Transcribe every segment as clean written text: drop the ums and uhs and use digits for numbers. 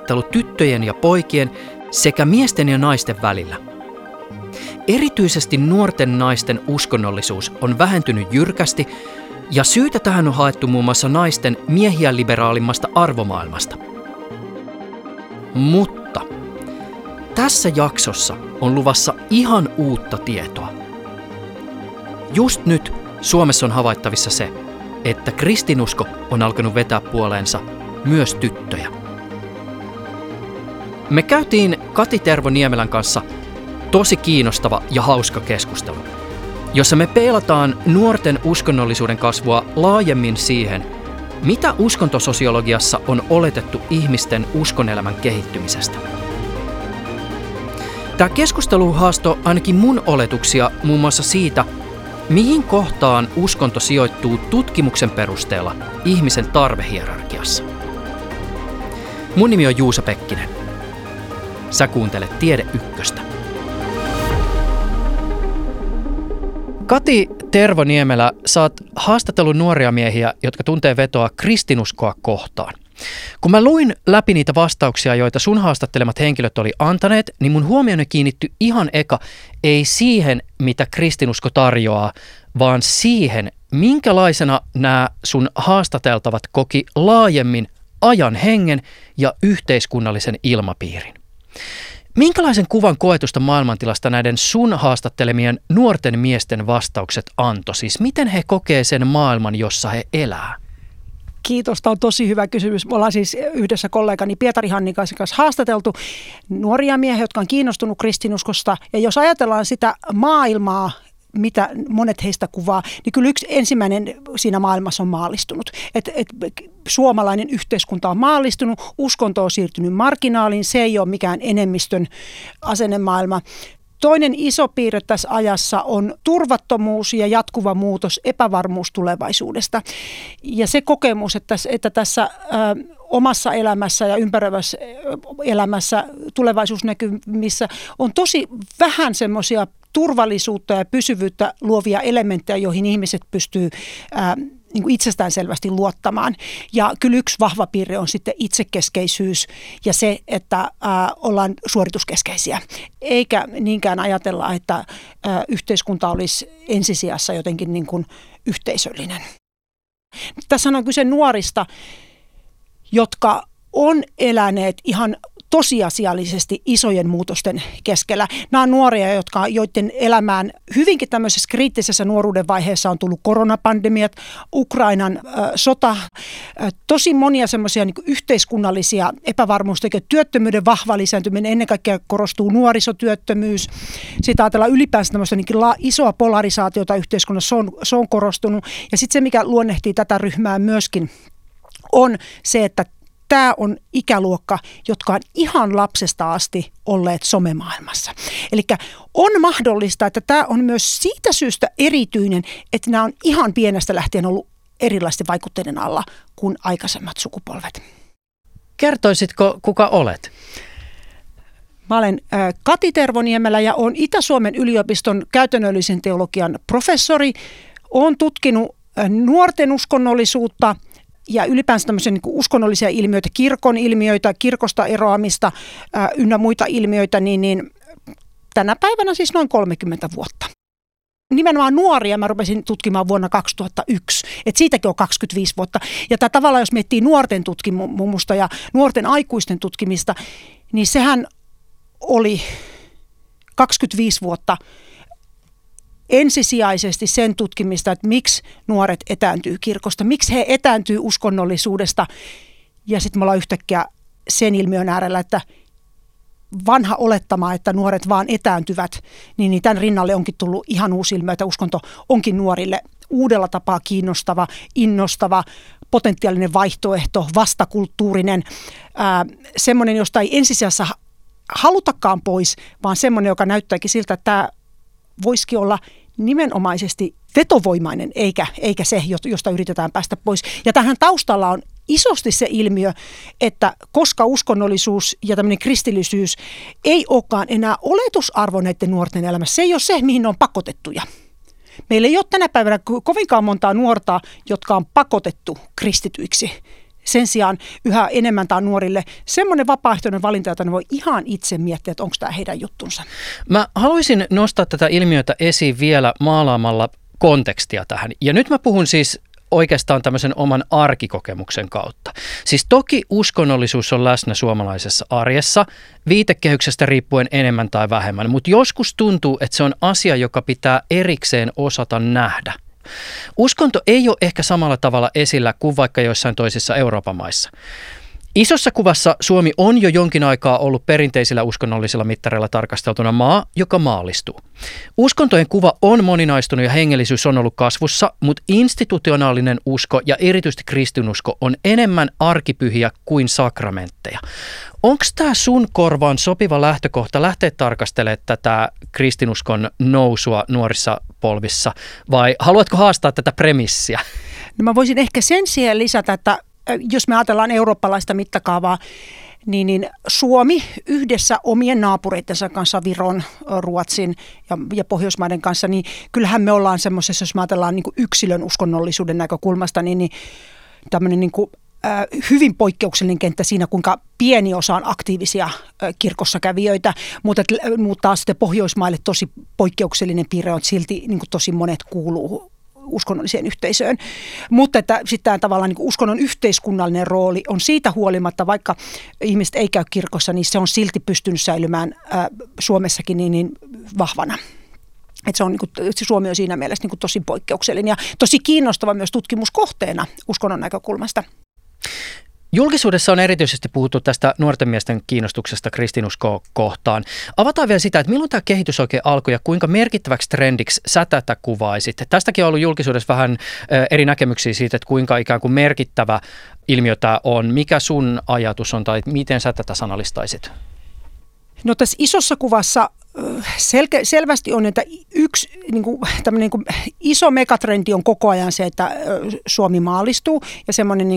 asettelu tyttöjen ja poikien sekä miesten ja naisten välillä. Erityisesti nuorten naisten uskonnollisuus on vähentynyt jyrkästi ja syytä tähän on haettu muun muassa naisten miehiä liberaalimmasta arvomaailmasta. Mutta tässä jaksossa on luvassa ihan uutta tietoa. Just nyt Suomessa on havaittavissa se, että kristinusko on alkanut vetää puoleensa myös tyttöjä. Me käytiin Kati Tervo-Niemelän kanssa tosi kiinnostava ja hauska keskustelu, jossa me peilataan nuorten uskonnollisuuden kasvua laajemmin siihen, mitä uskontososiologiassa on oletettu ihmisten uskonelämän kehittymisestä. Tämä keskustelu haastoi ainakin mun oletuksia muun muassa siitä, mihin kohtaan uskonto sijoittuu tutkimuksen perusteella ihmisen tarvehierarkiassa. Mun nimi on Juusa Pekkinen. Sä kuuntelet Tiede Ykköstä. Kati Tervo-Niemelä, sä oot haastatellut nuoria miehiä, jotka tuntee vetoa kristinuskoa kohtaan. Kun mä luin läpi niitä vastauksia, joita sun haastattelemat henkilöt oli antaneet, niin mun huomioni kiinnittyi ihan eka ei siihen, mitä kristinusko tarjoaa, vaan siihen, minkälaisena nämä sun haastateltavat koki laajemmin ajan hengen ja yhteiskunnallisen ilmapiirin. Minkälaisen kuvan koetusta maailmantilasta näiden sun haastattelemien nuorten miesten vastaukset antoi? Siis miten he kokee sen maailman, jossa he elää? Kiitos, tämä on tosi hyvä kysymys. Me ollaan siis yhdessä kollegani Pietari Hannikaisen kanssa haastateltu nuoria miehiä, jotka on kiinnostunut kristinuskosta. Ja jos ajatellaan sitä maailmaa, mitä monet heistä kuvaa, niin kyllä yksi ensimmäinen siinä maailmassa on maallistunut. Suomalainen yhteiskunta on maallistunut, uskonto on siirtynyt marginaaliin, se ei ole mikään enemmistön asennemaailma. Toinen iso piirre tässä ajassa on turvattomuus ja jatkuva muutos, epävarmuus tulevaisuudesta. Ja se kokemus, että tässä omassa elämässä ja ympäröivässä elämässä tulevaisuusnäkymissä on tosi vähän semmoisia turvallisuutta ja pysyvyyttä luovia elementtejä, joihin ihmiset pystyy niin kuin itsestäänselvästi luottamaan. Ja kyllä yksi vahva piirre on sitten itsekeskeisyys ja se, että ollaan suorituskeskeisiä. Eikä niinkään ajatella, että yhteiskunta olisi ensisijassa jotenkin niin kuin yhteisöllinen. Tässä on kyse nuorista, jotka on eläneet ihan tosiasiallisesti isojen muutosten keskellä. Nämä on nuoria, joiden elämään hyvinkin tämmöisessä kriittisessä nuoruuden vaiheessa on tullut koronapandemiat, Ukrainan sota, tosi monia semmoisia niin kuin yhteiskunnallisia epävarmuustekijöitä, työttömyyden vahva lisääntyminen, ennen kaikkea korostuu nuorisotyöttömyys. Sitten ajatellaan ylipäänsä tämmöistä niin isoa polarisaatiota yhteiskunnassa, se on korostunut. Ja sitten se, mikä luonnehtii tätä ryhmää myöskin, on se, että tämä on ikäluokka, jotka on ihan lapsesta asti olleet somemaailmassa. Eli on mahdollista, että tämä on myös siitä syystä erityinen, että nämä on ihan pienestä lähtien ollut erilaisten vaikutteiden alla kuin aikaisemmat sukupolvet. Kertoisitko, kuka olet? Mä olen Kati Tervo-Niemelä ja olen Itä-Suomen yliopiston käytännöllisen teologian professori. Olen tutkinut nuorten uskonnollisuutta ja ylipäänsä tämmöisiä niin kuin uskonnollisia ilmiöitä, kirkon ilmiöitä, kirkosta eroamista ynnä muita ilmiöitä, niin tänä päivänä siis noin 30 vuotta. Nimenomaan nuoria mä rupesin tutkimaan vuonna 2001, että siitäkin on 25 vuotta. Ja tämä tavallaan, jos miettii nuorten tutkimusta ja nuorten aikuisten tutkimista, niin sehän oli 25 vuotta ensisijaisesti sen tutkimista, että miksi nuoret etääntyy kirkosta, miksi he etääntyy uskonnollisuudesta. Ja sitten me ollaan yhtäkkiä sen ilmiön äärellä, että vanha olettama, että nuoret vaan etääntyvät, niin tämän rinnalle onkin tullut ihan uusi ilmiö, että uskonto onkin nuorille uudella tapaa kiinnostava, innostava, potentiaalinen vaihtoehto, vastakulttuurinen, semmoinen, josta ei ensisijassa halutakaan pois, vaan semmoinen, joka näyttääkin siltä, että tämä voisikin olla nimenomaisesti vetovoimainen, eikä se, josta yritetään päästä pois. Ja tähän taustalla on isosti se ilmiö, että koska uskonnollisuus ja tämmöinen kristillisyys ei olekaan enää oletusarvo näiden nuorten elämässä, se ei ole se, mihin ne on pakotettuja. Meillä ei ole tänä päivänä kovinkaan montaa nuorta, jotka on pakotettu kristityiksi. sen sijaan yhä enemmän tämä on nuorille semmoinen vapaaehtoinen valinta, jota ne voi ihan itse miettiä, että onko tämä heidän juttunsa. Mä haluaisin nostaa tätä ilmiötä esiin vielä maalaamalla kontekstia tähän. Ja nyt mä puhun siis oikeastaan tämmöisen oman arkikokemuksen kautta. Siis toki uskonnollisuus on läsnä suomalaisessa arjessa, viitekehyksestä riippuen enemmän tai vähemmän, mutta joskus tuntuu, että se on asia, joka pitää erikseen osata nähdä. Uskonto ei ole ehkä samalla tavalla esillä kuin vaikka joissain toisissa Euroopan maissa. Isossa kuvassa Suomi on jo jonkin aikaa ollut perinteisillä uskonnollisilla mittareilla tarkasteltuna maa, joka maallistuu. Uskontojen kuva on moninaistunut ja hengellisyys on ollut kasvussa, mutta institutionaalinen usko ja erityisesti kristinusko on enemmän arkipyhiä kuin sakramentteja. Onko tämä sun korvaan sopiva lähtökohta lähteä tarkastelemaan tätä kristinuskon nousua nuorissa polvissa vai haluatko haastaa tätä premissiä? No mä voisin ehkä sen siihen lisätä, että jos me ajatellaan eurooppalaista mittakaavaa, niin Suomi yhdessä omien naapureittensa kanssa, Viron, Ruotsin ja Pohjoismaiden kanssa, niin kyllähän me ollaan semmoisessa, jos me ajatellaan niin kuin yksilön uskonnollisuuden näkökulmasta, niin tämmöinen niin kuin hyvin poikkeuksellinen kenttä siinä, kuinka pieni osa on aktiivisia kirkossa kävijöitä, mutta taas sitten Pohjoismaille tosi poikkeuksellinen piirre on silti niin kuin tosi monet kuuluu uskonnolliseen yhteisöön. Mutta että sitten tavallaan niin kuin uskonnon yhteiskunnallinen rooli on siitä huolimatta, vaikka ihmiset ei käy kirkossa, niin se on silti pystynyt säilymään Suomessakin niin vahvana. Että se on, niin kuin, Suomi on siinä mielessä niin kuin tosi poikkeuksellinen ja tosi kiinnostava myös tutkimuskohteena uskonnon näkökulmasta. Julkisuudessa on erityisesti puhuttu tästä nuorten miesten kiinnostuksesta kristinuskoa kohtaan. Avataan vielä sitä, että milloin tämä kehitys oikein alkoi ja kuinka merkittäväksi trendiksi sä tätä kuvaisit. Tästäkin on ollut julkisuudessa vähän eri näkemyksiä siitä, että kuinka ikään kuin merkittävä ilmiö tämä on. Mikä sun ajatus on tai miten sä tätä sanallistaisit? No tässä isossa kuvassa selvästi on, että yksi tämmöinen iso megatrendi on koko ajan se, että Suomi maallistuu ja semmoinen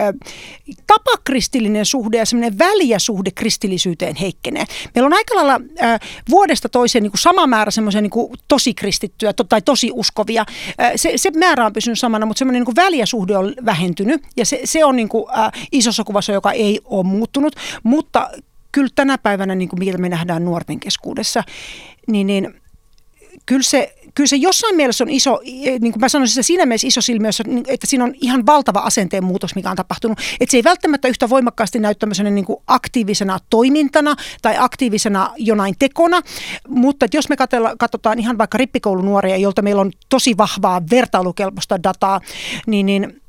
tapakristillinen suhde ja semmoinen väliä suhde kristillisyyteen heikkenee. Meillä on aika lailla vuodesta toiseen sama määrä semmoisia tosi kristittyjä tai tosi uskovia. Se määrä on pysynyt samana, mutta semmoinen väliä suhde on vähentynyt ja se on isossa kuvassa, joka ei ole muuttunut, mutta kyllä tänä päivänä, niin kuin mitä me nähdään nuorten keskuudessa, niin kyllä se jossain mielessä on iso, niin kuin mä sanoisin, siinä mielessä iso ilmiössä, että siinä on ihan valtava asenteen muutos, mikä on tapahtunut. Että se ei välttämättä yhtä voimakkaasti näy tämmöisenä niin kuin aktiivisena toimintana tai aktiivisena jonain tekona, mutta että jos me katsotaan ihan vaikka rippikoulunuoria, jolta meillä on tosi vahvaa vertailukelpoista dataa, niin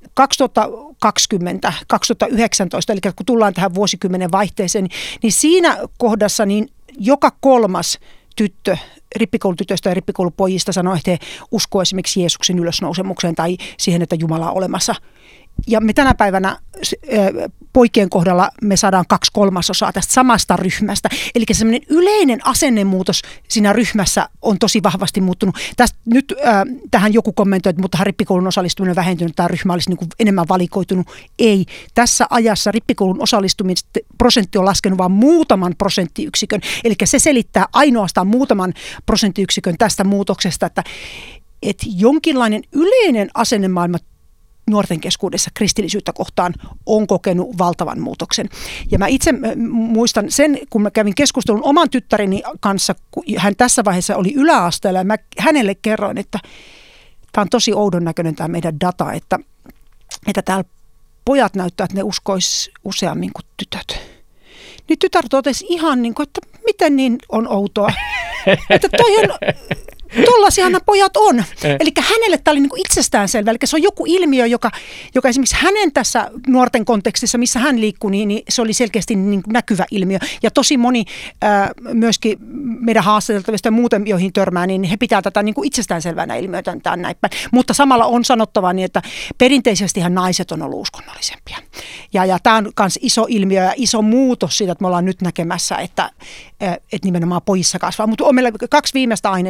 2020, 2019, eli kun tullaan tähän vuosikymmenen vaihteeseen, niin siinä kohdassa niin joka kolmas tyttö rippikoulutytöistä ja rippikoulupojista sanoo, että he uskoo esimerkiksi Jeesuksen ylösnousemukseen tai siihen, että Jumala on olemassa. Ja me tänä päivänä poikien kohdalla me saadaan 2/3 tästä samasta ryhmästä. Eli semmoinen yleinen asennemuutos siinä ryhmässä on tosi vahvasti muuttunut. Tästä nyt tähän joku kommentoi, että mutta rippikoulun osallistuminen on vähentynyt, tämä ryhmä olisi niin kuin enemmän valikoitunut. Ei. Tässä ajassa rippikoulun osallistumisprosentti on laskenut vain muutaman prosenttiyksikön. Eli se selittää ainoastaan muutaman prosenttiyksikön tästä muutoksesta, että jonkinlainen yleinen asennemaailma nuorten keskuudessa kristillisyyttä kohtaan on kokenut valtavan muutoksen. Ja mä itse muistan sen, kun mä kävin keskustelun oman tyttäreni kanssa, kun hän tässä vaiheessa oli yläasteella, ja mä hänelle kerroin, että tämä on tosi oudon näköinen tämä meidän data, että täällä pojat näyttää, että ne uskois useammin kuin tytöt. Niin tytär totesi ihan niin kuin, että miten niin on outoa. Että toi on... Tollaisiahan nämä pojat on. Eli hänelle tämä oli niin kuin itsestäänselvä. Eli se on joku ilmiö, joka esimerkiksi hänen tässä nuorten kontekstissa, missä hän liikkuu, niin se oli selkeästi niin kuin näkyvä ilmiö. Ja tosi moni myöskin meidän haastateltavista ja muuten, joihin törmää, niin he pitää tätä niin kuin itsestäänselvänä ilmiötä. Mutta samalla on sanottava niin, että perinteisestihän naiset on ollut uskonnollisempia. Ja tämä on myös iso ilmiö ja iso muutos siitä, että me ollaan nyt näkemässä, että nimenomaan pojissa kasvaa. Mutta on meillä 2 viimeistä aineistoa. Meillä on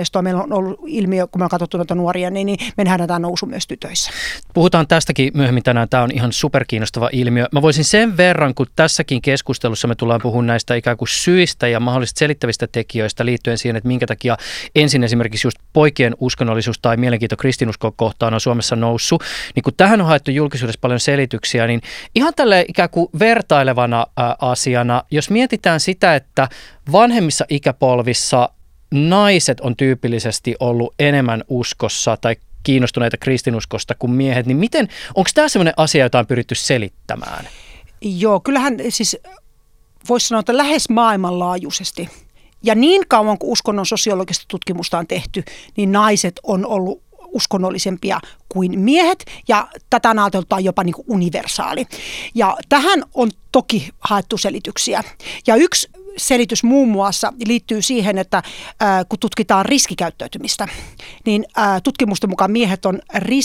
on ollut ilmiö, kun me on katsottu noita nuoria, niin me nähdään tämä nousu myös tytöissä. Puhutaan tästäkin myöhemmin tänään. Tämä on ihan superkiinnostava ilmiö. Mä voisin sen verran, kun tässäkin keskustelussa me tullaan puhumaan näistä ikään kuin syistä ja mahdollisista selittävistä tekijöistä liittyen siihen, että minkä takia ensin esimerkiksi just poikien uskonnollisuus tai mielenkiinto kristinuskoa kohtaan on Suomessa noussut, niin kun tähän on haettu julkisuudessa paljon selityksiä, niin ihan tälle ikään kuin vertailevana asiana, jos mietitään sitä, että vanhemmissa ikäpolvissa naiset on tyypillisesti ollut enemmän uskossa tai kiinnostuneita kristinuskosta kuin miehet, niin onko tämä sellainen asia, jota on pyritty selittämään? Joo, kyllähän siis voisi sanoa, että lähes maailmanlaajuisesti. Ja niin kauan kuin uskonnon sosiologista tutkimusta on tehty, niin naiset on ollut uskonnollisempia kuin miehet, ja tätä ajateltaan jopa niin kuin universaali. Ja tähän on toki haettu selityksiä. Ja yksi selitys muun muassa liittyy siihen, että kun tutkitaan riskikäyttäytymistä, niin tutkimusten mukaan miehet on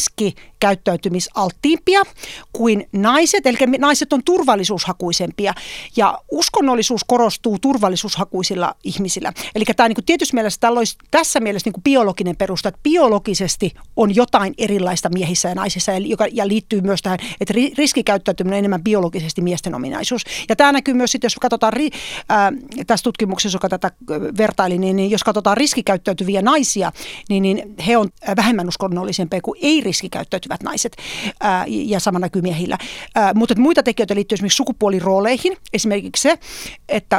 riskikäyttäytymisalttiimpia kuin naiset, eli naiset on turvallisuushakuisempia, ja uskonnollisuus korostuu turvallisuushakuisilla ihmisillä. Eli tämä niin kuin tietysti mielessä, tällä olisi tässä mielessä niin kuin biologinen perusta, että biologisesti on jotain erilaista miehissä ja naisissa, ja liittyy myös tähän, että riskikäyttäytyminen on enemmän biologisesti miesten ominaisuus. Ja tämä näkyy myös sitten, jos katsotaan tässä tutkimuksessa, joka tätä vertaili, niin jos katsotaan riskikäyttäytyviä naisia, niin he on vähemmän uskonnollisempia kuin ei-riskikäyttäytyvät naiset, ja sama näkyy miehillä. Mutta muita tekijöitä liittyy esimerkiksi sukupuolirooleihin. Esimerkiksi se, että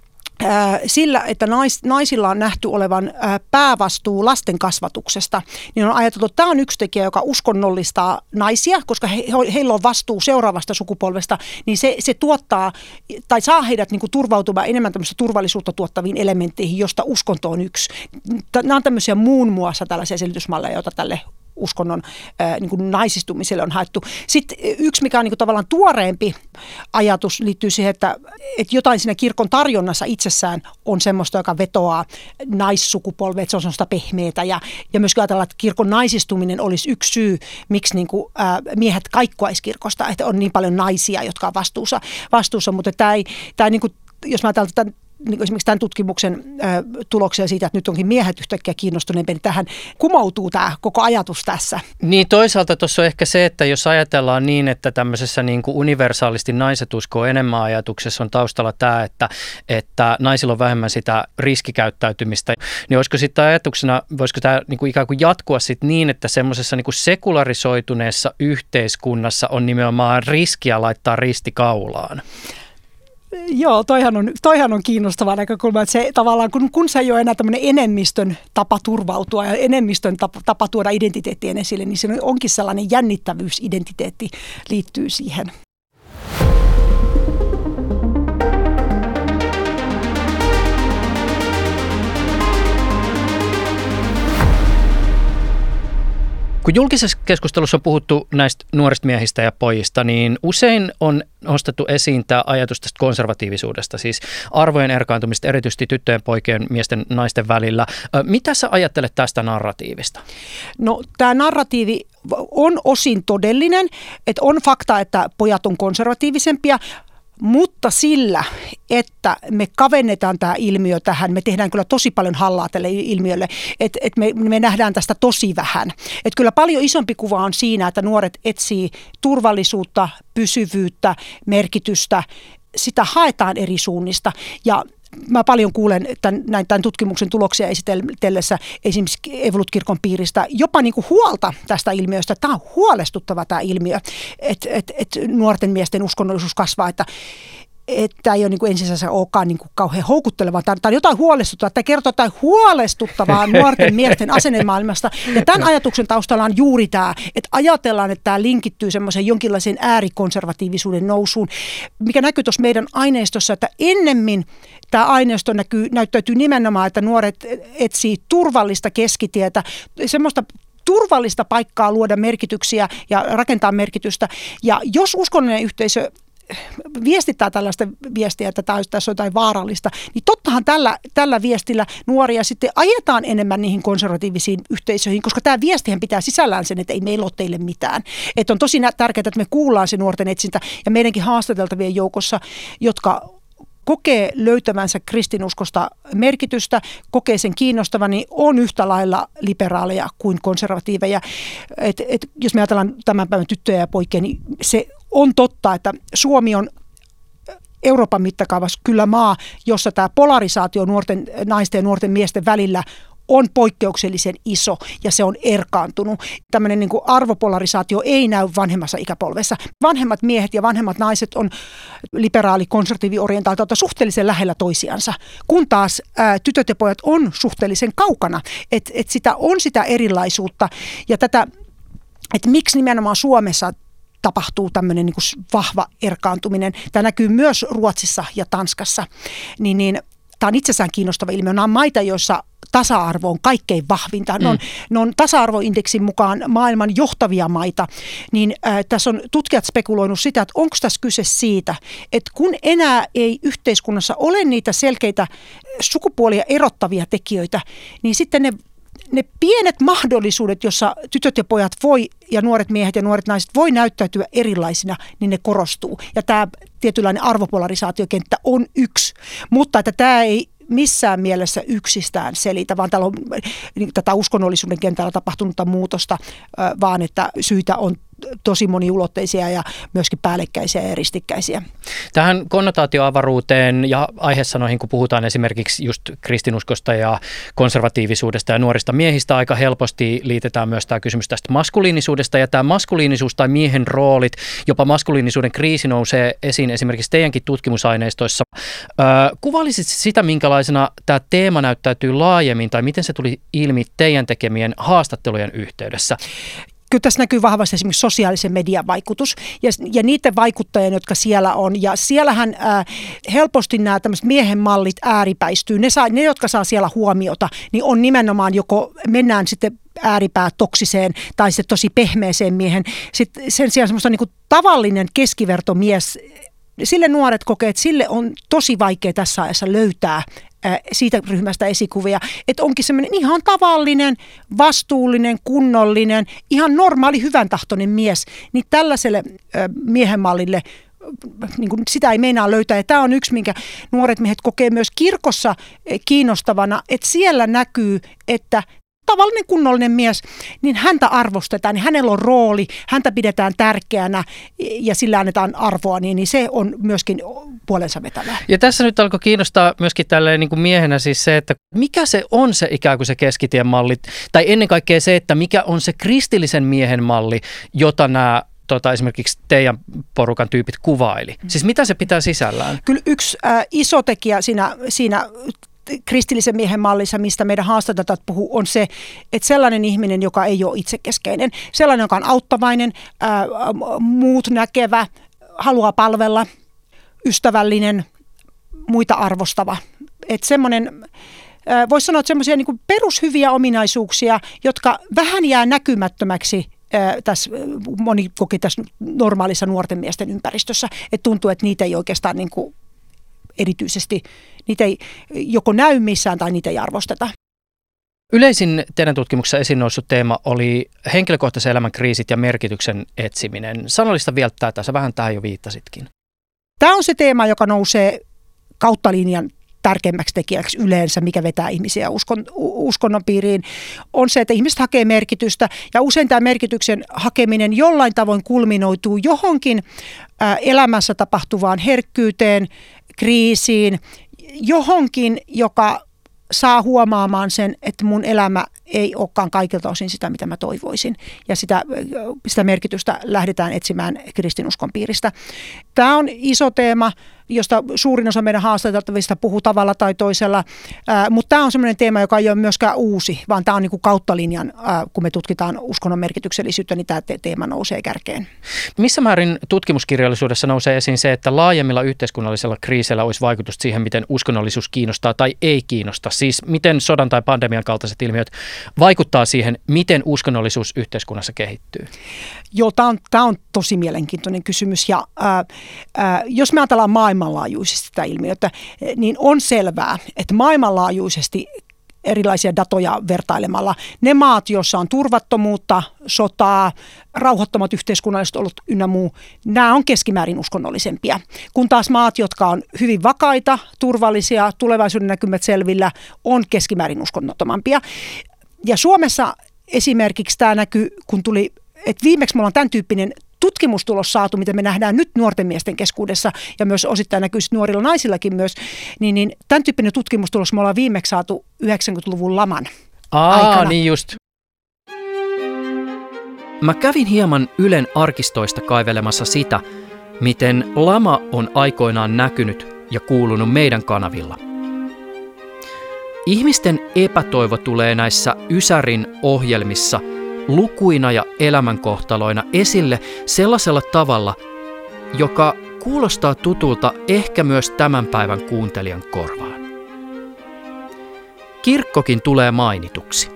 sillä, että naisilla on nähty olevan päävastuu lasten kasvatuksesta, niin on ajateltu, että tämä on yksi tekijä, joka uskonnollistaa naisia, koska heillä on vastuu seuraavasta sukupolvesta, niin se tuottaa tai saa heidät niin kuin turvautumaan enemmän tämmöistä turvallisuutta tuottaviin elementteihin, josta uskonto on yksi. Nämä on tämmöisiä muun muassa tällaisia selitysmalleja, joita tälle uskonnon niin kuin naisistumiselle on haettu. Sitten yksi, mikä on niin kuin tavallaan tuoreempi ajatus, liittyy siihen, että jotain siinä kirkon tarjonnassa itsessään on semmoista, joka vetoaa naissukupolvea, että se on semmoista pehmeätä. Ja myöskin ajatellaan, että kirkon naisistuminen olisi yksi syy, miksi niin kuin, miehet kaikkoaisi kirkosta, että on niin paljon naisia, jotka on vastuussa, mutta tämä ei niin kuin, jos mä ajatellaan niin esimerkiksi tämän tutkimuksen tuloksia siitä, että nyt onkin miehet yhtäkkiä kiinnostuneempi, niin tähän kumoutuu tämä koko ajatus tässä. Niin toisaalta tuossa on ehkä se, että jos ajatellaan niin, että tämmöisessä niin kuin universaalisti naiset uskoo enemmän ajatuksessa on taustalla tämä, että naisilla on vähemmän sitä riskikäyttäytymistä, niin olisiko sitten ajatuksena, voisiko tämä niin kuin ikään kuin jatkua sitten niin, että semmoisessa niin kuin sekularisoituneessa yhteiskunnassa on nimenomaan riskiä laittaa risti kaulaan? Joo, toihan on kiinnostava näkökulma, että se tavallaan, kun se ei ole enää tämmöinen enemmistön tapa turvautua ja enemmistön tapa tuoda identiteettien esille, niin se onkin sellainen jännittävyysidentiteetti liittyy siihen. Kun julkisessa keskustelussa on puhuttu näistä nuorista miehistä ja pojista, niin usein on nostettu esiin tämä ajatus tästä konservatiivisuudesta, siis arvojen erkaantumista erityisesti tyttöjen, poikien, miesten, naisten välillä. Mitä sä ajattelet tästä narratiivista? No tämä narratiivi on osin todellinen, että on fakta, että pojat on konservatiivisempia, mutta sillä, että me kavennetaan tämä ilmiö tähän, me tehdään kyllä tosi paljon hallaa tälle ilmiölle, että me nähdään tästä tosi vähän. Että kyllä paljon isompi kuva on siinä, että nuoret etsii turvallisuutta, pysyvyyttä, merkitystä, sitä haetaan eri suunnista. Ja mä paljon kuulen tämän tutkimuksen tuloksia esitellessä esimerkiksi Evolut-kirkon piiristä jopa niin kuin huolta tästä ilmiöstä. Tämä on huolestuttava tämä ilmiö, että nuorten miesten uskonnollisuus kasvaa, että ei ole niin kuin ensisijaisesti olekaan niin kuin kauhean houkuttelevaa. Tämä on jotain huolestuttavaa. Tämä kertoo jotain huolestuttavaa nuorten miesten asennemaailmasta. Ja tämän ajatuksen taustalla on juuri tämä, että ajatellaan, että tämä linkittyy semmoiseen jonkinlaiseen äärikonservatiivisuuden nousuun, mikä näkyy tuossa meidän aineistossa, että ennemmin tämä aineisto näyttäytyy nimenomaan, että nuoret etsii turvallista keskitietä, semmoista turvallista paikkaa luoda merkityksiä ja rakentaa merkitystä. Ja jos uskonnollinen yhteisö viestittää tällaista viestiä, että tässä on jotain vaarallista, niin tottahan tällä viestillä nuoria sitten ajetaan enemmän niihin konservatiivisiin yhteisöihin, koska tämä viestihän pitää sisällään sen, että ei meillä ole teille mitään. Että on tosi tärkeää, että me kuullaan se nuorten etsintä ja meidänkin haastateltavien joukossa, jotka kokee löytävänsä kristinuskosta merkitystä, kokee sen kiinnostavan, niin on yhtä lailla liberaaleja kuin konservatiiveja. Jos me ajatellaan tämän päivän tyttöjä ja poikia, niin se on totta, että Suomi on Euroopan mittakaavassa kyllä maa, jossa tämä polarisaatio nuorten naisten ja nuorten miesten välillä on poikkeuksellisen iso ja se on erkaantunut. Tämmöinen niin kuin arvopolarisaatio ei näy vanhemmassa ikäpolvessa. Vanhemmat miehet ja vanhemmat naiset on liberaali-konservatiivi-orientaatiota suhteellisen lähellä toisiansa, kun taas tytöt ja pojat on suhteellisen kaukana. Et sitä on sitä erilaisuutta ja tätä, että miksi nimenomaan Suomessa tapahtuu tämmöinen niin kuin vahva erkaantuminen. Tämä näkyy myös Ruotsissa ja Tanskassa. Tämä on itsessään kiinnostava ilmiö. Nämä on maita, joissa tasa-arvo on kaikkein vahvinta. Ne on tasa-arvoindeksin mukaan maailman johtavia maita. Tässä on tutkijat spekuloinut sitä, että onko tässä kyse siitä, että kun enää ei yhteiskunnassa ole niitä selkeitä sukupuolia erottavia tekijöitä, niin sitten ne pienet mahdollisuudet, jossa tytöt ja pojat voi ja nuoret miehet ja nuoret naiset voi näyttäytyä erilaisina, niin ne korostuu. Ja tämä tietynlainen arvopolarisaatiokenttä on yksi, mutta että tämä ei missään mielessä yksistään selitä, vaan täällä on tätä uskonnollisuuden kentällä tapahtunutta muutosta, vaan että syitä on tosi moniulotteisia ja myöskin päällekkäisiä ja ristikkäisiä. Tähän konnotaatioavaruuteen ja aiheessanoihin, kun puhutaan esimerkiksi just kristinuskosta ja konservatiivisuudesta ja nuorista miehistä, aika helposti liitetään myös tämä kysymys tästä maskuliinisuudesta. Ja tämä maskuliinisuus tai miehen roolit, jopa maskuliinisuuden kriisi nousee esiin esimerkiksi teidänkin tutkimusaineistoissa. Kuvailisit sitä, minkälaisena tämä teema näyttäytyy laajemmin tai miten se tuli ilmi teidän tekemien haastattelujen yhteydessä? Kyllä tässä näkyy vahvasti esimerkiksi sosiaalisen median vaikutus ja niiden vaikuttajien, jotka siellä on. Ja siellähän helposti nämä tämmöiset miehen mallit ääripäistyy. Ne, jotka saa siellä huomiota, niin on nimenomaan joko mennään sitten ääripää toksiseen tai sitten tosi pehmeeseen miehen. Sitten sen sijaan semmoista niin kuin tavallinen keskivertomies, sille nuoret kokee, että sille on tosi vaikea tässä ajassa löytää siitä ryhmästä esikuvia, että onkin semmoinen ihan tavallinen, vastuullinen, kunnollinen, ihan normaali, hyväntahtoinen mies, niin tällaiselle miehen mallille niin kuin sitä ei meinaa löytää. Ja tämä on yksi, minkä nuoret miehet kokee myös kirkossa kiinnostavana, että siellä näkyy, että tavallinen kunnollinen mies, niin häntä arvostetaan, niin hänellä on rooli, häntä pidetään tärkeänä ja sillä annetaan arvoa, niin se on myöskin puolensa vetävää. Ja tässä nyt alkoi kiinnostaa myöskin tälleen niin kuin miehenä siis se, että mikä se on se ikään kuin se keskitien malli, tai ennen kaikkea se, että mikä on se kristillisen miehen malli, jota nämä esimerkiksi teidän porukan tyypit kuvaili. Siis mitä se pitää sisällään? Kyllä yksi iso tekijä siinä kristillisen miehen mallissa, mistä meidän haastattelut puhuu, on se, että sellainen ihminen, joka ei ole itsekeskeinen, sellainen, joka on auttavainen, muut näkevä, haluaa palvella, ystävällinen, muita arvostava. Että semmoinen, voisi sanoa, että semmoisia niin kuin perushyviä ominaisuuksia, jotka vähän jää näkymättömäksi moni koki tässä normaalissa nuorten miesten ympäristössä, että tuntuu, että niitä ei oikeastaan niin kuin erityisesti, niitä ei joko näy missään tai niitä ei arvosteta. Yleisin teidän tutkimuksessa esiin noussut teema oli henkilökohtaisen elämän kriisit ja merkityksen etsiminen. Sanallista vielä tätä, sä vähän tähän jo viittasitkin. Tämä on se teema, joka nousee kautta linjan tärkeimmäksi tekijäksi yleensä, mikä vetää ihmisiä uskonnon piiriin, on se, että ihmiset hakee merkitystä ja usein tämä merkityksen hakeminen jollain tavoin kulminoituu johonkin elämässä tapahtuvaan herkkyyteen, kriisiin, johonkin, joka saa huomaamaan sen, että mun elämä ei olekaan kaikilta osin sitä, mitä mä toivoisin. Ja sitä merkitystä lähdetään etsimään kristinuskon piiristä. Tämä on iso teema, josta suurin osa meidän haastateltavista puhuu tavalla tai toisella, mutta tämä on sellainen teema, joka ei ole myöskään uusi, vaan tämä on niin kuin kautta linjan, kun me tutkitaan uskonnon merkityksellisyyttä, niin tämä teema nousee kärkeen. Missä määrin tutkimuskirjallisuudessa nousee esiin se, että laajemmilla yhteiskunnallisilla kriiseillä olisi vaikutusta siihen, miten uskonnollisuus kiinnostaa tai ei kiinnosta? Siis miten sodan tai pandemian kaltaiset ilmiöt vaikuttaa siihen, miten uskonnollisuus yhteiskunnassa kehittyy? Joo, tämä on tosi mielenkiintoinen kysymys ja jos me ajatellaan maailmanlaajuisesti sitä ilmiötä, niin on selvää, että maailmanlaajuisesti erilaisia datoja vertailemalla. Ne maat, joissa on turvattomuutta, sotaa, rauhattomat yhteiskunnalliset olot ynnä muu, nämä on keskimäärin uskonnollisempia. Kun taas maat, jotka on hyvin vakaita, turvallisia, tulevaisuuden näkymät selvillä, on keskimäärin uskonnottomampia. Ja Suomessa esimerkiksi tämä näkyy, kun tuli, että viimeksi me ollaan tämän tyyppinen tutkimustulos saatu, mitä me nähdään nyt nuorten miesten keskuudessa ja myös osittain näkyy nuorilla naisillakin myös, niin tämän tyyppinen tutkimustulos me ollaan viimeksi saatu 90-luvun laman aikana. Niin just. Mä kävin hieman Ylen arkistoista kaivelemassa sitä, miten lama on aikoinaan näkynyt ja kuulunut meidän kanavilla. Ihmisten epätoivo tulee näissä Ysärin ohjelmissa lukuina ja elämänkohtaloina esille sellaisella tavalla, joka kuulostaa tutulta ehkä myös tämän päivän kuuntelijan korvaan. Kirkkokin tulee mainituksi.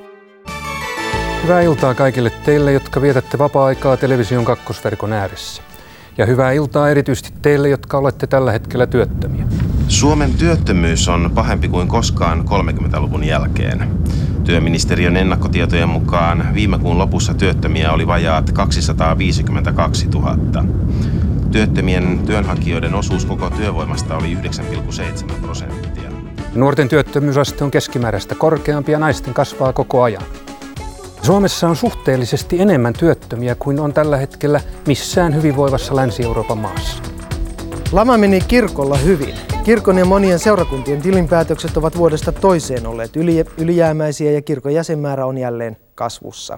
Hyvää iltaa kaikille teille, jotka vietätte vapaa-aikaa television kakkosverkon ääressä. Ja hyvää iltaa erityisesti teille, jotka olette tällä hetkellä työttömiä. Suomen työttömyys on pahempi kuin koskaan 30-luvun jälkeen. Työministeriön ennakkotietojen mukaan viime kuun lopussa työttömiä oli vajaat 252 000. Työttömien työnhakijoiden osuus koko työvoimasta oli 9,7%. Nuorten työttömyysaste on keskimääräistä korkeampi ja naisten kasvaa koko ajan. Suomessa on suhteellisesti enemmän työttömiä kuin on tällä hetkellä missään hyvinvoivassa Länsi-Euroopan maassa. Lama meni kirkolla hyvin. Kirkon ja monien seurakuntien tilinpäätökset ovat vuodesta toiseen olleet ylijäämäisiä ja kirkon jäsenmäärä on jälleen kasvussa.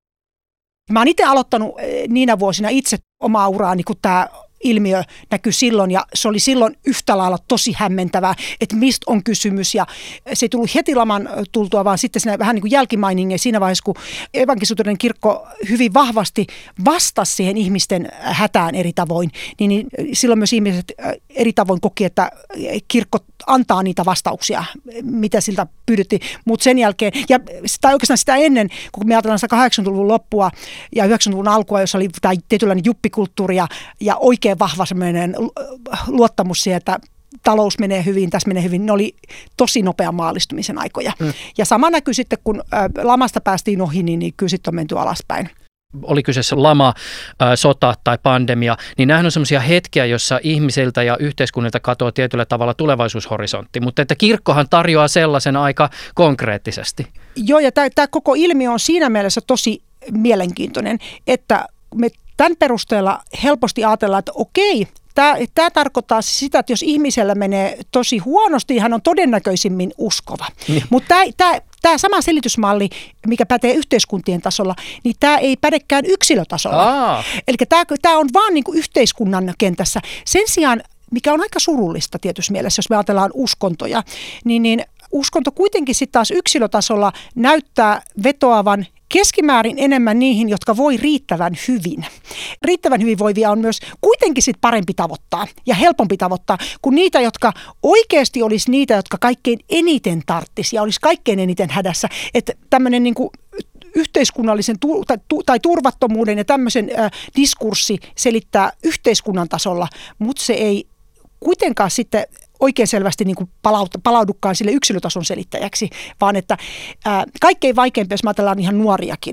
Mä oon itse aloittanut niinä vuosina itse omaa uraani, kun tämä ilmiö näkyi silloin ja se oli silloin yhtä lailla tosi hämmentävää, että mistä on kysymys ja se ei tullut heti laman tultua, vaan sitten siinä vähän niin kuin jälkimainingeja siinä vaiheessa, kun evankelisuutinen kirkko hyvin vahvasti vastasi siihen ihmisten hätään eri tavoin, niin silloin myös ihmiset eri tavoin koki, että kirkko antaa niitä vastauksia, mitä siltä pyydettiin, mutta sen jälkeen, tai oikeastaan sitä ennen, kun me ajatellaan sitä 80-luvun loppua ja 90-luvun alkua, jossa oli tämä tietynlainen juppikulttuuri ja oikein vahva semmoinen luottamus siihen, että talous menee hyvin, tässä menee hyvin. Ne oli tosi nopea maallistumisen aikoja. Ja sama näkyy sitten, kun lamasta päästiin ohi, niin kyllä sitten on menty alaspäin. Oli kyseessä lama, sota tai pandemia, niin nämähän on semmoisia hetkiä, joissa ihmisiltä ja yhteiskunnilta katoaa tietyllä tavalla tulevaisuushorisontti, mutta että kirkkohan tarjoaa sellaisen aika konkreettisesti. Joo, ja tämä koko ilmiö on siinä mielessä tosi mielenkiintoinen, että me tämän perusteella helposti ajatellaan, että okei, tämä tarkoittaa sitä, että jos ihmisellä menee tosi huonosti, hän on todennäköisimmin uskova. Mutta tämä sama selitysmalli, mikä pätee yhteiskuntien tasolla, niin tämä ei pädekään yksilötasolla. Eli tämä on vaan niin kuin yhteiskunnan kentässä. Sen sijaan, mikä on aika surullista tietysti mielessä, jos me ajatellaan uskontoja, niin uskonto kuitenkin sitten taas yksilötasolla näyttää vetoavan keskimäärin enemmän niihin, jotka voi riittävän hyvin. Riittävän hyvinvoivia on myös kuitenkin sit parempi tavoittaa ja helpompi tavoittaa kuin niitä, jotka oikeasti olisi niitä, jotka kaikkein eniten tarttisi ja olisi kaikkein eniten hädässä. Että tämmöinen niinku yhteiskunnallisen tai turvattomuuden ja tämmöisen diskurssi selittää yhteiskunnan tasolla, mutta se ei kuitenkaan sitten oikein selvästi niin kuin palaudukaan sille yksilötason selittäjäksi, vaan että kaikkein vaikeimpia, jos ajatellaan ihan nuoriakin.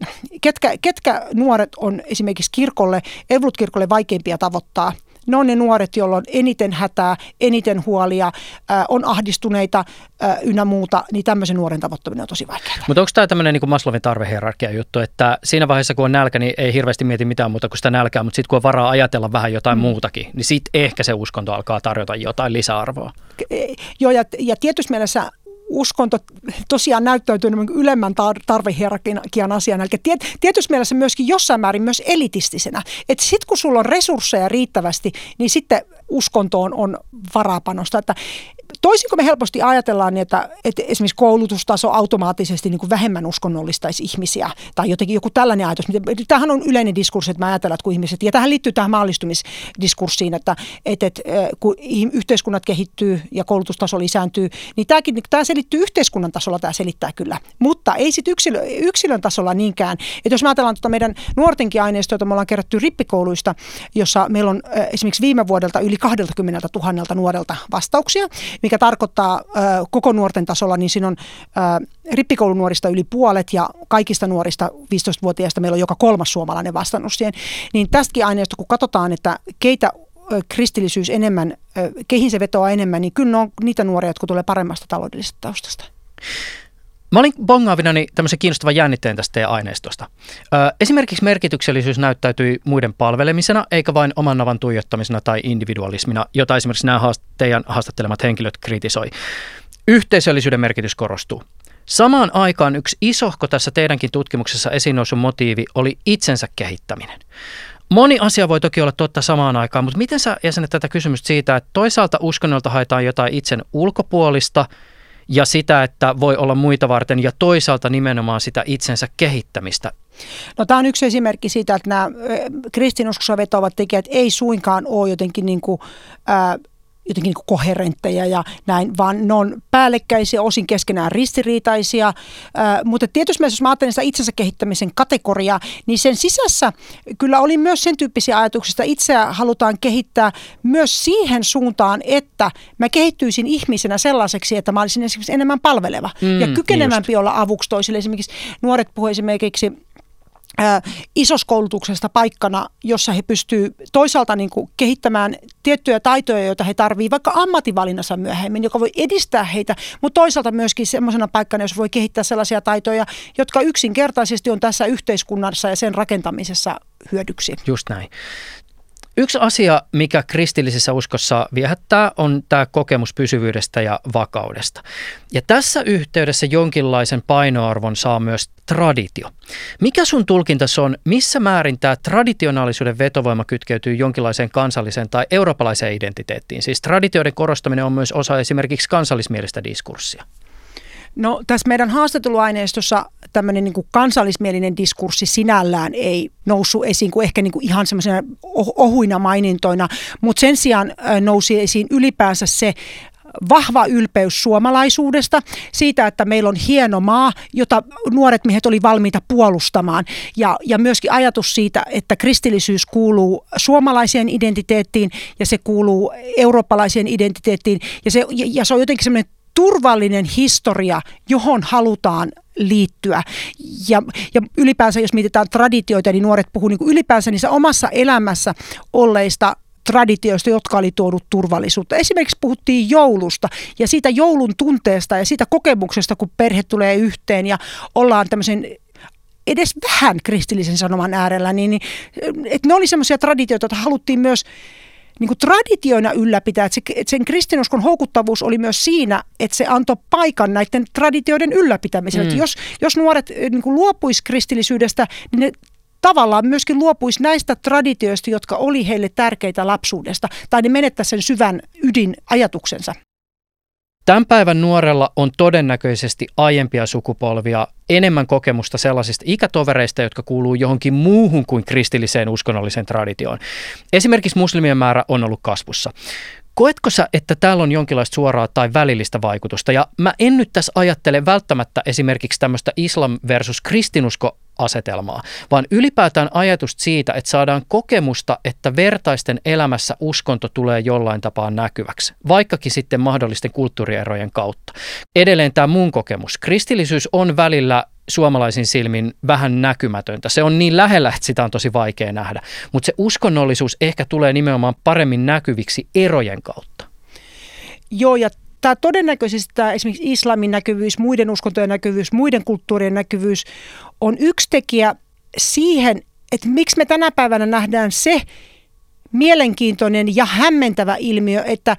Ketkä nuoret on esimerkiksi kirkolle, Evankelisluterilaiselle vaikeimpia tavoittaa? Ne on ne nuoret, joilla on eniten hätää, eniten huolia, on ahdistuneita ynnä muuta, niin tämmöisen nuoren tavoittaminen on tosi vaikeaa. Mutta onko tämä tämmöinen niin Maslowin tarvehierarkia juttu, että siinä vaiheessa kun on nälkä, niin ei hirveästi mieti mitään muuta kuin sitä nälkää, mutta sitten kun on varaa ajatella vähän jotain muutakin, niin sitten ehkä se uskonto alkaa tarjota jotain lisäarvoa. Joo, ja tietysti mielessä uskonto tosiaan näyttäytyy ylemmän tarvehierarkian asiana, eli tietysti mielessä myöskin jossain määrin myös elitistisenä. Että sitten kun sulla on resursseja riittävästi, niin sitten uskontoon on varaa panostaa. Että toisin kuin me helposti ajatellaan, että esimerkiksi koulutustaso automaattisesti niin kuin vähemmän uskonnollistaisi ihmisiä, tai jotenkin joku tällainen ajatus. Tämähän on yleinen diskurssi, että mä ajattelen, että kun ihmiset, ja tähän liittyy tähän maallistumisdiskurssiin, että kun yhteiskunnat kehittyy ja koulutustaso lisääntyy, niin tämä selittyy yhteiskunnan tasolla, tämä selittää kyllä. Mutta ei sitten yksilön tasolla niinkään. Että jos me ajatellaan meidän nuortenkin aineistoa, jota me ollaan kerätty rippikouluista, jossa meillä on esimerkiksi viime vuodelta yli 20 000 nuorelta vastauksia, mikä tarkoittaa koko nuorten tasolla, niin siinä on rippikoulunuorista yli puolet ja kaikista nuorista 15-vuotiaista meillä on joka 3. suomalainen vastannut siihen. Niin tästäkin aineesta, kun katsotaan, että keitä kristillisyys enemmän, keihin se vetoaa enemmän, niin kyllä on niitä nuoria, jotka tulee paremmasta taloudellisesta taustasta. Mä olin bongaavinani tämmöisen kiinnostavan jännitteen tästä teidän aineistosta. Esimerkiksi merkityksellisyys näyttäytyi muiden palvelemisena, eikä vain oman navan tuijottamisena tai individualismina, jota esimerkiksi nämä teidän haastattelemat henkilöt kritisoi. Yhteisöllisyyden merkitys korostuu. Samaan aikaan yksi isohko tässä teidänkin tutkimuksessa esiin noussut motiivi oli itsensä kehittäminen. Moni asia voi toki olla totta samaan aikaan, mutta miten sä jäsenet tätä kysymystä siitä, että toisaalta uskonnolta haetaan jotain itsen ulkopuolista ja sitä, että voi olla muita varten ja toisaalta nimenomaan sitä itsensä kehittämistä? No, tämä on yksi esimerkki siitä, että nämä kristinuskossa vetoavat tekijät ei suinkaan ole jotenkin koherentteja ja näin, vaan ne on päällekkäisiä, osin keskenään ristiriitaisia. Mutta tietysti jos mä ajattelen sitä itsensä kehittämisen kategoriaa, niin sen sisässä kyllä oli myös sen tyyppisiä ajatuksia, että itseä halutaan kehittää myös siihen suuntaan, että mä kehittyisin ihmisenä sellaiseksi, että mä olisin esimerkiksi enemmän palveleva ja kykenevämpi olla avuksi toisille. Esimerkiksi nuoret puhuivat esimerkiksi isossa koulutuksesta paikkana, jossa he pystyvät toisaalta niin kuin kehittämään tiettyjä taitoja, joita he tarvitsevat vaikka ammatinvalinnassa myöhemmin, joka voi edistää heitä, mutta toisaalta myöskin semmoisena paikkana, jos voi kehittää sellaisia taitoja, jotka yksinkertaisesti on tässä yhteiskunnassa ja sen rakentamisessa hyödyksi. Just näin. Yksi asia, mikä kristillisessä uskossa viehättää, on tämä kokemus pysyvyydestä ja vakaudesta. Ja tässä yhteydessä jonkinlaisen painoarvon saa myös traditio. Mikä sun tulkintas on, missä määrin tämä traditionaalisuuden vetovoima kytkeytyy jonkinlaiseen kansalliseen tai eurooppalaiseen identiteettiin? Siis traditioiden korostaminen on myös osa esimerkiksi kansallismielistä diskurssia. No, tässä meidän haastatteluaineistossa tämmöinen niin kuin kansallismielinen diskurssi sinällään ei noussut esiin kuin ehkä niin kuin ihan semmoisena ohuina mainintoina, mutta sen sijaan nousi esiin ylipäänsä se vahva ylpeys suomalaisuudesta, siitä, että meillä on hieno maa, jota nuoret miehet oli valmiita puolustamaan. Ja myöskin ajatus siitä, että kristillisyys kuuluu suomalaiseen identiteettiin ja se kuuluu eurooppalaiseen identiteettiin. Ja se on jotenkin semmoinen turvallinen historia, johon halutaan liittyä. Ja ylipäänsä, jos mietitään traditioita, niin nuoret puhuu niin kuin ylipäänsä niissä omassa elämässä olleista traditioista, jotka oli tuonut turvallisuutta. Esimerkiksi puhuttiin joulusta ja siitä joulun tunteesta ja siitä kokemuksesta, kun perhe tulee yhteen ja ollaan tämmöisen edes vähän kristillisen sanoman äärellä, niin että ne oli semmoisia traditioita, joita haluttiin myös niin kuin traditioina ylläpitää. Että sen kristinuskon houkuttavuus oli myös siinä, että se antoi paikan näiden traditioiden ylläpitämiselle. Jos nuoret niin kuin luopuisi kristillisyydestä, niin ne tavallaan myöskin luopuisi näistä traditioista, jotka oli heille tärkeitä lapsuudesta, tai ne menettäisi sen syvän ydinajatuksensa. Tämän päivän nuorella on todennäköisesti aiempia sukupolvia enemmän kokemusta sellaisista ikätovereista, jotka kuuluu johonkin muuhun kuin kristilliseen uskonnolliseen traditioon. Esimerkiksi muslimien määrä on ollut kasvussa. Koetko sä, että täällä on jonkinlaista suoraa tai välillistä vaikutusta? Ja mä en nyt tässä ajattele välttämättä esimerkiksi tämmöistä islam versus kristinusko-asetelmaa, vaan ylipäätään ajatusta siitä, että saadaan kokemusta, että vertaisten elämässä uskonto tulee jollain tapaa näkyväksi, vaikkakin sitten mahdollisten kulttuurierojen kautta. Edelleen tämä mun kokemus. Kristillisyys on välillä suomalaisin silmin vähän näkymätöntä. Se on niin lähellä, että sitä on tosi vaikea nähdä. Mutta se uskonnollisuus ehkä tulee nimenomaan paremmin näkyviksi erojen kautta. Joo, ja tämä todennäköisesti tämä esimerkiksi islamin näkyvyys, muiden uskontojen näkyvyys, muiden kulttuurien näkyvyys on yksi tekijä siihen, että miksi me tänä päivänä nähdään se mielenkiintoinen ja hämmentävä ilmiö, että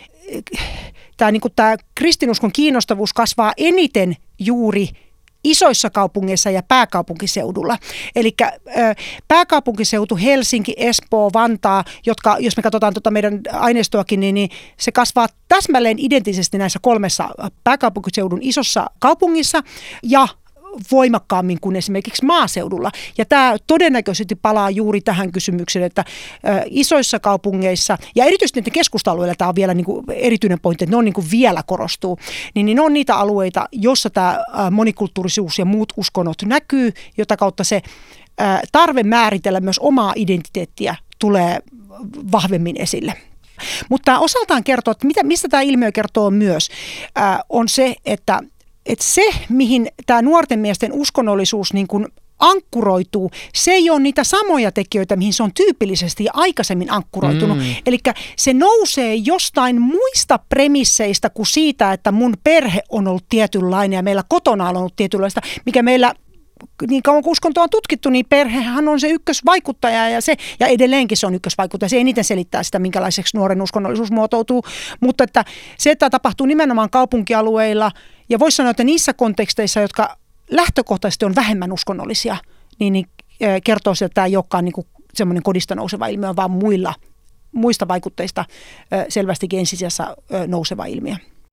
tämä kristinuskon kiinnostavuus kasvaa eniten juuri isoissa kaupungeissa ja pääkaupunkiseudulla. Eli pääkaupunkiseutu, Helsinki, Espoo, Vantaa, jotka, jos me katsotaan meidän aineistoakin, niin se kasvaa täsmälleen identtisesti näissä 3 pääkaupunkiseudun isossa kaupungissa ja voimakkaammin kuin esimerkiksi maaseudulla. Ja tämä todennäköisesti palaa juuri tähän kysymykseen, että isoissa kaupungeissa, ja erityisesti näiden keskusta-alueilla tämä on vielä niin kuin erityinen pointti, että ne on niin kuin vielä korostuu, niin ne on niitä alueita, jossa tämä monikulttuurisuus ja muut uskonnot näkyy, jota kautta se tarve määritellä myös omaa identiteettiä tulee vahvemmin esille. Mutta tämä osaltaan kertoo, että mistä tämä ilmiö kertoo myös, on se, että se, mihin tämä nuorten miesten uskonnollisuus niin kuin ankkuroituu, se ei ole niitä samoja tekijöitä, mihin se on tyypillisesti ja aikaisemmin ankkuroitunut. Eli se nousee jostain muista premisseistä kuin siitä, että mun perhe on ollut tietynlainen ja meillä kotona on ollut tietynlaista, mikä meillä niin kauan kun uskontoa on tutkittu, niin perhehän on se ykkösvaikuttaja ja edelleenkin se on ykkösvaikuttaja. Se eniten selittää sitä, minkälaiseksi nuoren uskonnollisuus muotoutuu, mutta että se, että tapahtuu nimenomaan kaupunkialueilla ja voisi sanoa, että niissä konteksteissa, jotka lähtökohtaisesti on vähemmän uskonnollisia, niin kertoo sitä, että tämä ei olekaan niin semmoinen kodista nouseva ilmiö, vaan muista vaikutteista selvästikin ensisijassa nouseva ilmiö.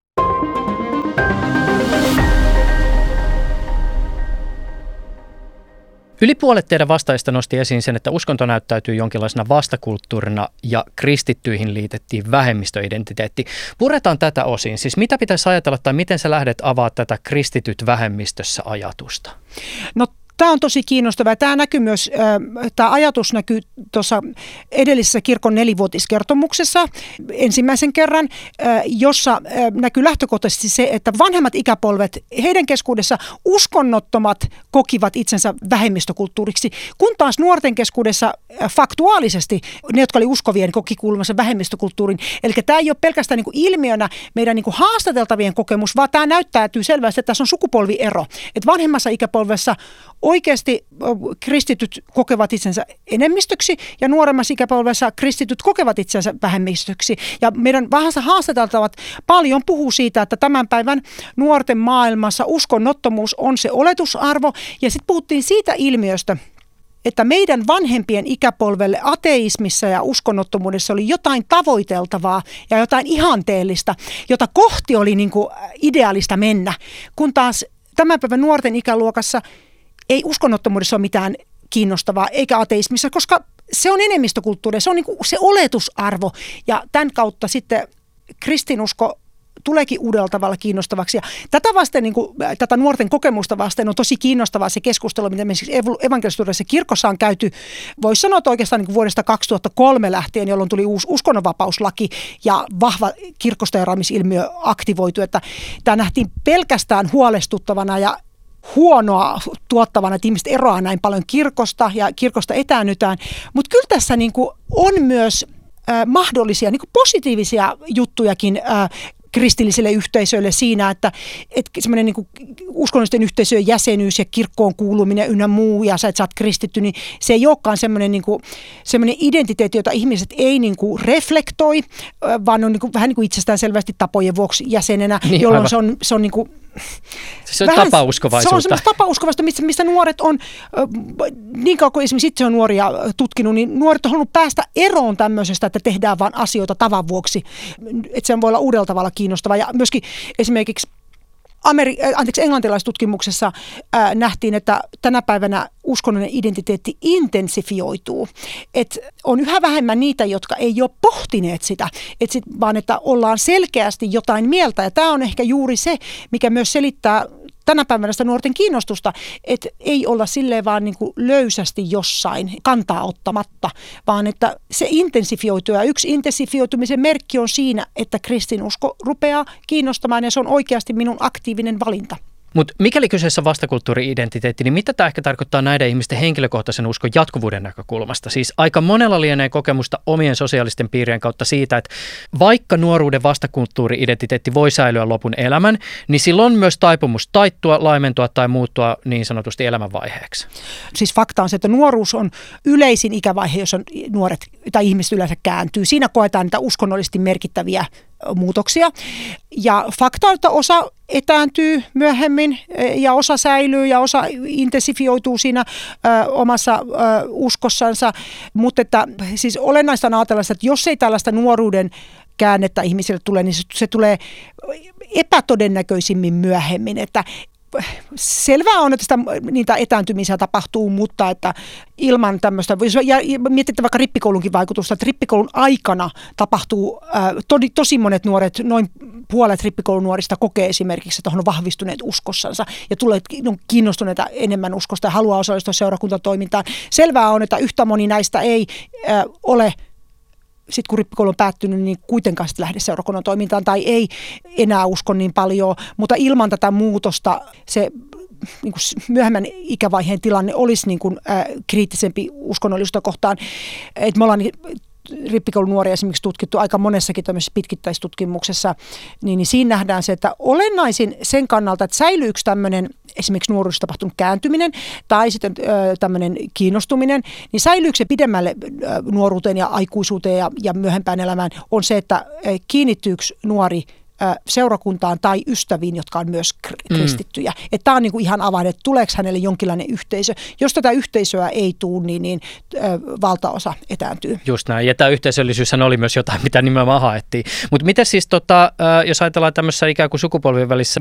Yli puolet teidän vastaajista nosti esiin sen, että uskonto näyttäytyy jonkinlaisena vastakulttuurina ja kristittyihin liitettiin vähemmistöidentiteetti. Puretaan tätä osin. Siis mitä pitäisi ajatella tai miten sä lähdet avaa tätä kristityt vähemmistössä ajatusta? No, tämä on tosi kiinnostavaa. Tämä näkyy myös, tämä ajatus näkyy tuossa edellisessä kirkon 4-vuotiskertomuksessa ensimmäisen kerran, jossa näkyy lähtökohtaisesti se, että vanhemmat ikäpolvet, heidän keskuudessa uskonnottomat kokivat itsensä vähemmistökulttuuriksi, kun taas nuorten keskuudessa faktuaalisesti ne, jotka oli uskovia, niin koki kuuluvansa vähemmistökulttuuriin. Eli tämä ei ole pelkästään niin kuin ilmiönä meidän niin kuin haastateltavien kokemus, vaan tämä näyttäytyy selvästi, että tässä on sukupolviero. Että vanhemmassa ikäpolvessa oikeasti kristityt kokevat itsensä enemmistöksi ja nuoremmassa ikäpolvessa kristityt kokevat itsensä vähemmistöksi. Ja meidän haastateltavat paljon puhuu siitä, että tämän päivän nuorten maailmassa uskonnottomuus on se oletusarvo. Ja sitten puhuttiin siitä ilmiöstä, että meidän vanhempien ikäpolvelle ateismissa ja uskonnottomuudessa oli jotain tavoiteltavaa ja jotain ihanteellista, jota kohti oli niin kuin ideaalista mennä, kun taas tämän päivän nuorten ikäluokassa ei uskonnottomuudessa ole mitään kiinnostavaa, eikä ateismissa, koska se on enemmistökulttuuria, se on niin kuin se oletusarvo. Ja tämän kautta sitten kristinusko tuleekin uudella tavalla kiinnostavaksi. Ja tätä vasten, niin kuin, tätä nuorten kokemusta vasten on tosi kiinnostavaa se keskustelu, mitä me evankelisluterilaisessa kirkossa on käyty. Voisi sanoa, että oikeastaan niin kuin vuodesta 2003 lähtien, jolloin tuli uusi uskonnonvapauslaki ja vahva kirkosta eroamisilmiö aktivoitu. Että tämä nähtiin pelkästään huolestuttavana ja huonoa tuottavana, että ihmiset eroaa näin paljon kirkosta ja kirkosta etäännytään. Mutta kyllä tässä niin kuin on myös mahdollisia niin kuin positiivisia juttujakin kristillisille yhteisöille siinä, että semmoinen niin kuin uskonnollisten yhteisöjen jäsenyys ja kirkkoon kuuluminen ynnä muu ja sä oot kristitty, niin se ei olekaan semmoinen, niin kuin, semmoinen identiteetti, jota ihmiset ei niin kuin reflektoi, vaan on niin kuin, vähän niin kuin itsestäänselvästi tapojen vuoksi jäsenenä, niin, jolloin se on niin kuin se on tapauskovaisuutta. Se on semmoista tapauskovaista, missä nuoret on, niin kauan kuin esimerkiksi itse on nuoria tutkinut, niin nuoret on halunnut päästä eroon tämmöisestä, että tehdään vaan asioita tavan vuoksi. Että se voi olla uudella tavalla kiinnostavaa. Ja myöskin esimerkiksi englantilaistutkimuksessa nähtiin, että tänä päivänä uskonnollinen identiteetti intensifioituu. Et on yhä vähemmän niitä, jotka ei ole pohtineet sitä, vaan että ollaan selkeästi jotain mieltä. Ja tämä on ehkä juuri se, mikä myös selittää tänä päivänä sitä nuorten kiinnostusta, että ei olla silleen vaan niin kuin löysästi jossain kantaa ottamatta, vaan että se intensifioituu. Ja yksi intensifioitumisen merkki on siinä, että kristinusko rupeaa kiinnostamaan ja se on oikeasti minun aktiivinen valinta. Mutta mikäli kyseessä on vastakulttuuri-identiteetti, niin mitä tämä ehkä tarkoittaa näiden ihmisten henkilökohtaisen uskon jatkuvuuden näkökulmasta? Siis aika monella lienee kokemusta omien sosiaalisten piirien kautta siitä, että vaikka nuoruuden vastakulttuuri-identiteetti voi säilyä lopun elämän, niin sillä on myös taipumus taittua, laimentua tai muuttua niin sanotusti elämänvaiheeksi. Siis fakta on se, että nuoruus on yleisin ikävaihe, jossa nuoret tai ihmiset yleensä kääntyy. Siinä koetaan niitä uskonnollisesti merkittäviä muutoksia. Ja fakta on, että osa etääntyy myöhemmin ja osa säilyy ja osa intensifioituu siinä omassa uskossansa. Mutta että siis olennaista on ajatella sitä, että jos ei tällaista nuoruuden käännettä ihmisille tule, niin se tulee epätodennäköisimmin myöhemmin. Että selvää on, että niitä etääntymisiä tapahtuu, mutta että ilman tämmöistä, ja mietitte vaikka rippikoulunkin vaikutusta, että rippikoulun aikana tapahtuu, tosi monet nuoret, noin puolet rippikoulun nuorista kokee esimerkiksi, että on vahvistuneet uskossansa ja on kiinnostuneita enemmän uskosta ja haluaa osallistua seurakuntatoimintaan. Selvää on, että yhtä moni näistä ei ole sitten kun rippikoulu on päättynyt, niin kuitenkaan sitten lähde seurakunnan toimintaan tai ei enää usko niin paljon, mutta ilman tätä muutosta se niin kuin myöhemmän ikävaiheen tilanne olisi niin kuin, kriittisempi uskonnollisuutta kohtaan. Et me ollaan rippikoulun nuoria esimerkiksi tutkittu aika monessakin tämmöisessä pitkittäistutkimuksessa, niin siinä nähdään se, että olennaisin sen kannalta, että säilyykö tämmöinen esimerkiksi nuoruudessa tapahtunut kääntyminen tai sitten tämmöinen kiinnostuminen, niin säilyykö se pidemmälle nuoruuteen ja aikuisuuteen ja myöhempään elämään, on se, että kiinnittyykö nuori seurakuntaan tai ystäviin, jotka on myös kristittyjä. Että tämä on niinku ihan avain, että tuleeko hänelle jonkinlainen yhteisö. Jos tätä yhteisöä ei tule, niin valtaosa etääntyy. Just näin. Ja tämä yhteisöllisyyshän oli myös jotain, mitä nimenomaan haettiin. Mutta miten siis, jos ajatellaan tämmöisessä ikään kuin sukupolvien välissä